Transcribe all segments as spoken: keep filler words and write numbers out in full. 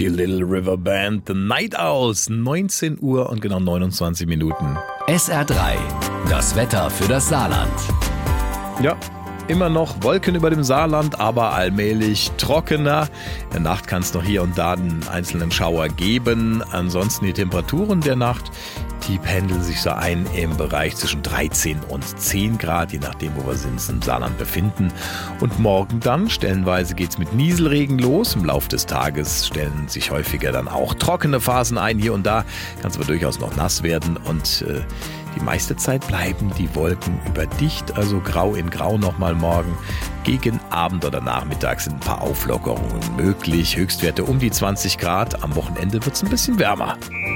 Die Little River Band, The Night Owls, neunzehn Uhr und genau neunundzwanzig Minuten. S R drei, das Wetter für das Saarland. Ja, immer noch Wolken über dem Saarland, aber allmählich trockener. In der Nacht kann es noch hier und da einen einzelnen Schauer geben. Ansonsten die Temperaturen der Nacht, die pendeln sich so ein im Bereich zwischen dreizehn und zehn Grad, je nachdem, wo wir uns im Saarland befinden. Und morgen dann, stellenweise geht es mit Nieselregen los. Im Laufe des Tages stellen sich häufiger dann auch trockene Phasen ein. Hier und da kann es aber durchaus noch nass werden und äh, die meiste Zeit bleiben die Wolken überdicht, also grau in grau nochmal morgen. Gegen Abend oder Nachmittag sind ein paar Auflockerungen möglich. Höchstwerte um die zwanzig Grad. Am Wochenende wird es ein bisschen wärmer.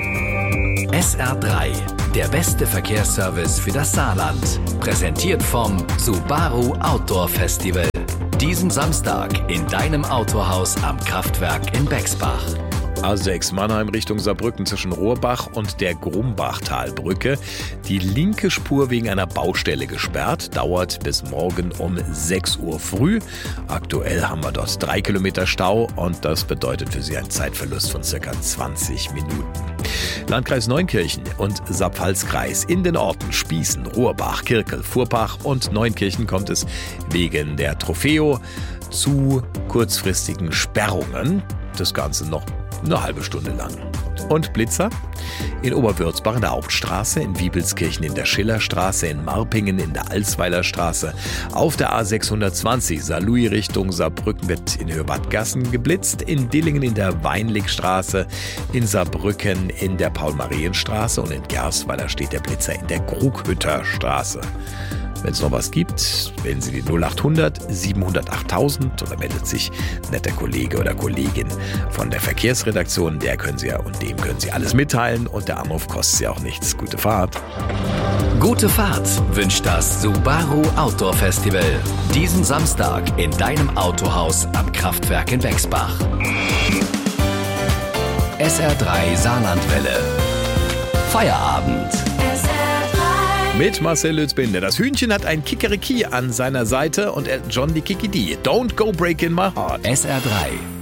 S R drei, der beste Verkehrsservice für das Saarland. Präsentiert vom Subaru Outdoor Festival. Diesen Samstag in deinem Autohaus am Kraftwerk in Bexbach. A sechs Mannheim Richtung Saarbrücken zwischen Rohrbach und der Grumbachtalbrücke. Die linke Spur wegen einer Baustelle gesperrt, dauert bis morgen um sechs Uhr früh. Aktuell haben wir dort drei Kilometer Stau und das bedeutet für Sie einen Zeitverlust von circa zwanzig Minuten. Landkreis Neunkirchen und Saarpfalzkreis. In den Orten Spießen, Rohrbach, Kirkel, Furbach und Neunkirchen kommt es wegen der Trofeo zu kurzfristigen Sperrungen. Das Ganze noch eine halbe Stunde lang. Und Blitzer? In Oberwürzbach in der Hauptstraße, in Wiebelskirchen in der Schillerstraße, in Marpingen in der Alsweiler Straße, auf der A sechshundertzwanzig Saarlouis Richtung Saarbrücken wird in Höhe-Bad-Gassen geblitzt, in Dillingen in der Weinligstraße, in Saarbrücken in der Paul-Marien-Straße und in Gersweiler steht der Blitzer in der Krughütter Straße. Wenn es noch was gibt, wählen Sie die null acht hundert siebenhundert achttausend oder meldet sich ein netter Kollege oder Kollegin von der Verkehrsredaktion. Der können Sie ja und dem können Sie alles mitteilen und der Anruf kostet Sie auch nichts. Gute Fahrt. Gute Fahrt wünscht das Subaru Outdoor Festival. Diesen Samstag in deinem Autohaus am Kraftwerk in Bexbach. S R drei Saarlandwelle. Feierabend. Mit Marcel Lützbinder. Das Hühnchen hat ein Kikeriki an seiner Seite und Elton John die Kikidi. Don't go breaking my heart. S R drei.